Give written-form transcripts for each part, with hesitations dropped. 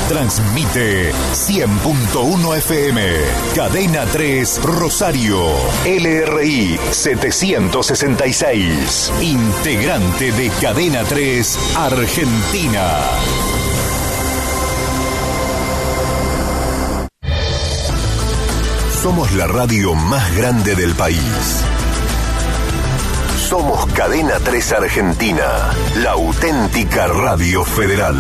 Transmite 100.1 FM. Cadena 3 Rosario. LRI 766. Integrante de Cadena 3 Argentina. Somos la radio más grande del país. Somos Cadena 3 Argentina, la auténtica radio federal.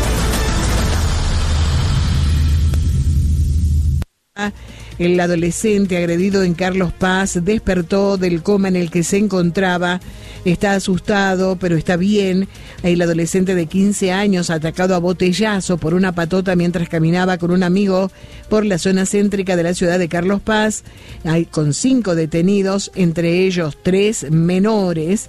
El adolescente agredido en Carlos Paz despertó del coma en el que se encontraba. Está asustado, pero está bien. El adolescente de 15 años atacado a botellazo por una patota mientras caminaba con un amigo por la zona céntrica de la ciudad de Carlos Paz, con 5 detenidos, entre ellos 3 menores.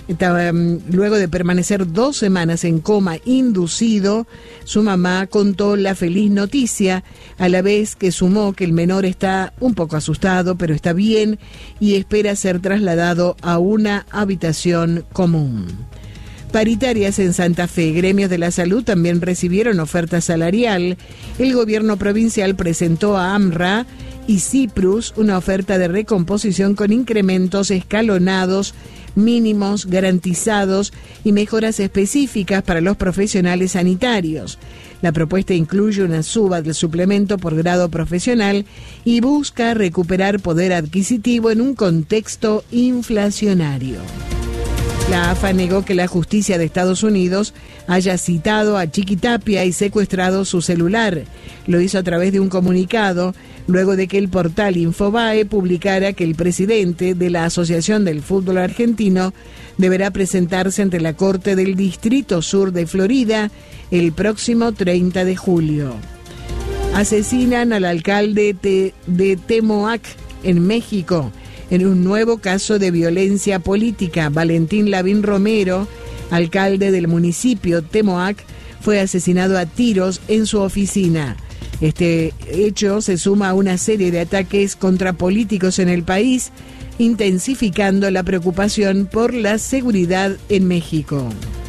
Luego de permanecer 2 semanas en coma inducido, su mamá contó la feliz noticia, a la vez que sumó que el menor está un poco asustado, pero está bien y espera ser trasladado a una habitación común. Paritarias en Santa Fe, gremios de la salud también recibieron oferta salarial. El gobierno provincial presentó a AMRA y Ciprus una oferta de recomposición con incrementos escalonados, mínimos garantizados y mejoras específicas para los profesionales sanitarios. La propuesta incluye una suba del suplemento por grado profesional y busca recuperar poder adquisitivo en un contexto inflacionario. La AFA negó que la justicia de Estados Unidos haya citado a Chiquitapia y secuestrado su celular. Lo hizo a través de un comunicado, luego de que el portal Infobae publicara que el presidente de la Asociación del Fútbol Argentino deberá presentarse ante la Corte del Distrito Sur de Florida el próximo 30 de julio. Asesinan al alcalde de Temoac, en México, en un nuevo caso de violencia política. Valentín Lavín Romero, alcalde del municipio Temoac, fue asesinado a tiros en su oficina. Este hecho se suma a una serie de ataques contra políticos en el país, intensificando la preocupación por la seguridad en México.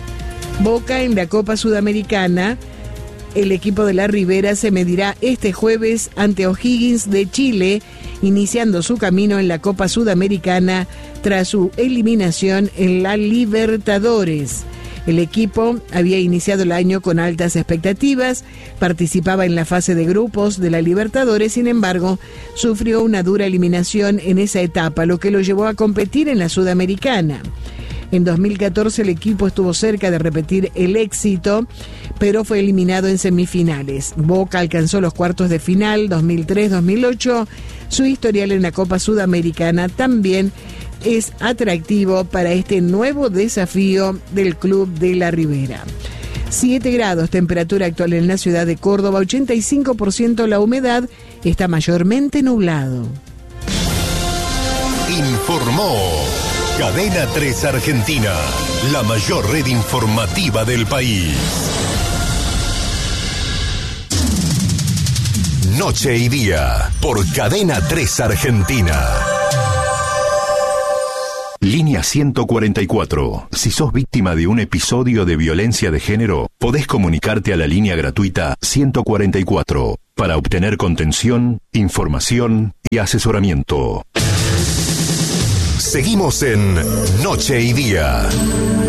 Boca en la Copa Sudamericana. El equipo de la Ribera se medirá este jueves ante O'Higgins de Chile, iniciando su camino en la Copa Sudamericana tras su eliminación en la Libertadores. El equipo había iniciado el año con altas expectativas, participaba en la fase de grupos de la Libertadores, sin embargo, sufrió una dura eliminación en esa etapa, lo que lo llevó a competir en la Sudamericana. En 2014 el equipo estuvo cerca de repetir el éxito, pero fue eliminado en semifinales. Boca alcanzó los cuartos de final 2003-2008. Su historial en la Copa Sudamericana también es atractivo para este nuevo desafío del club de la Ribera. 7 grados, temperatura actual en la ciudad de Córdoba, 85% la humedad, está mayormente nublado. Informó Cadena 3 Argentina, la mayor red informativa del país. Noche y día, por Cadena 3 Argentina. Línea 144. Si sos víctima de un episodio de violencia de género, podés comunicarte a la línea gratuita 144 para obtener contención, información y asesoramiento. Seguimos en Noche y Día.